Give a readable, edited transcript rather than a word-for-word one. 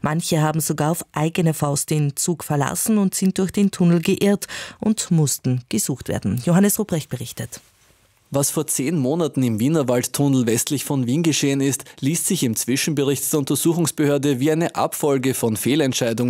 Manche haben sogar auf eigene Faust den Zug verlassen und sind durch den Tunnel geirrt und mussten gesucht werden. Johannes Ruprecht berichtet. Was vor 10 Monaten im Wienerwaldtunnel westlich von Wien geschehen ist, liest sich im Zwischenbericht der Untersuchungsbehörde wie eine Abfolge von Fehlentscheidungen